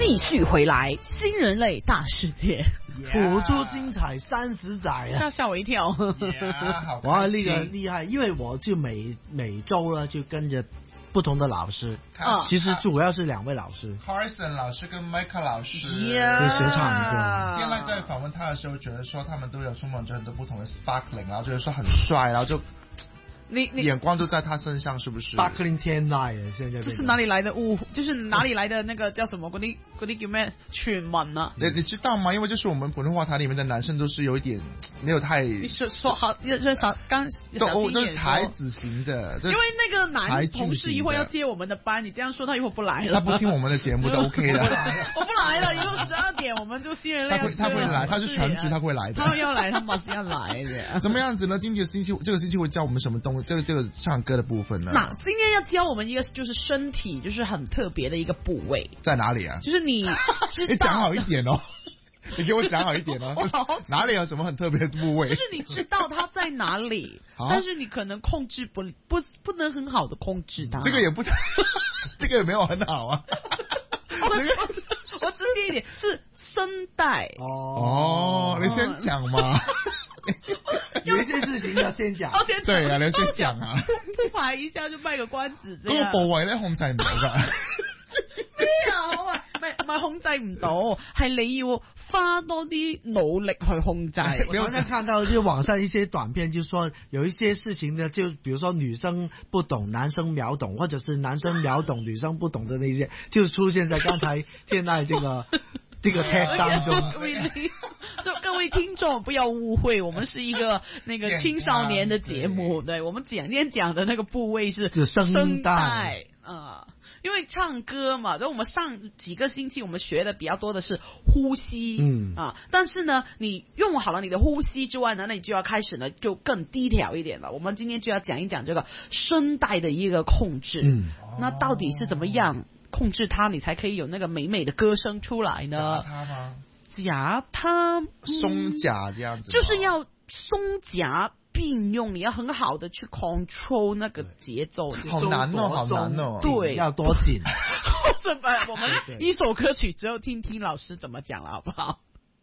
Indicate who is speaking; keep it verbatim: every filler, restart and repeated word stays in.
Speaker 1: 继续回来，新人类大世界，
Speaker 2: 谱出精彩三十载啊！
Speaker 1: 吓吓我一跳。
Speaker 3: yeah,
Speaker 2: 哇，那个厉害，因为我就每每周呢就跟着不同的老师，
Speaker 1: 啊，
Speaker 2: 其实主要是两位老师
Speaker 3: ，Carson 老师跟 Michael 老师，
Speaker 1: yeah,
Speaker 2: 就学唱歌。
Speaker 3: 原来在访问他的时候，觉得说他们都有充满着很多不同的 sparkling， 然后觉得说很帅，然后就。
Speaker 1: 你你
Speaker 3: 眼光都在他身上，是不是？
Speaker 2: 巴克林天籁耶，现在
Speaker 1: 这是哪里来的误？就是哪里来的那个叫什么？嗰啲嗰啲叫咩傳聞啊？
Speaker 3: 你你知道嗎？因為就是我們普通話台裡面的男生都是有一點沒有太。
Speaker 1: 你說說好，就少剛
Speaker 3: 都都是才子型的。
Speaker 1: 因為那個男同事一會要接我們的班，你這樣說他一會兒不來了。
Speaker 3: 他不聽我們的節目都 OK 的。
Speaker 1: 我不來了，以後十二點我們就新人類。
Speaker 3: 他會他會來，他是全職，他會來的。
Speaker 1: 他要來，他馬上要來的。
Speaker 3: 怎麼樣子呢？今天星期這個星期會教我們什麼東西？這個這個唱歌的部分呢？
Speaker 1: 那今天要教我們一個就是身體，就是很特別的一個部位。
Speaker 3: 在哪裡啊？
Speaker 1: 就是你，
Speaker 3: 你講好一點哦。你給我講好一點哦。哪裡有什麼很特別的部位？
Speaker 1: 就是你知道它在哪裡，但是你可能控制不不不能很好的控制它。
Speaker 3: 這個也不，這個也沒有很好啊。
Speaker 1: 我我直接一點是聲帶。
Speaker 3: 哦，你先講嘛。
Speaker 2: 有一些事情要先講。
Speaker 3: 對啊，你先講啊。
Speaker 1: 鋪排一下就賣個關子。
Speaker 3: 嗰個部位咧控制唔到㗎。
Speaker 1: 咩啊？我唔係唔係控制唔到，係你要花多啲努力去控制。
Speaker 2: 我常常看到就網上一些短片，就說有一些事情呢，就比如說女生不懂，男生秒懂，或者是男生秒懂，女生不懂的那些，就出現在剛才現在這個這個 tag 當中。
Speaker 1: 就各位聽眾不要誤會，我們是一個那個青少年的節目，對，我們今天講的那個部位是聲帶啊。因為唱歌嘛，所以我們上幾個星期我們學的比較多的是呼吸，嗯啊，但是呢，你用好了你的呼吸之外呢，那你就要開始呢就更低調一點了。我們今天就要講一講這個聲帶的一個控制，嗯，那到底是怎麼樣控制它，你才可以有那個美美的歌聲出來呢？
Speaker 3: 夾它嗎？
Speaker 1: 夾它，
Speaker 3: 鬆夾這樣子，
Speaker 1: 就是要鬆夾。並用你要很好的去 control 那個節奏，
Speaker 3: 好難哦，好難哦，
Speaker 1: 對，
Speaker 2: 要多緊。
Speaker 1: 什麼？我們一首歌曲只有聽聽老師怎麼講了，好不好？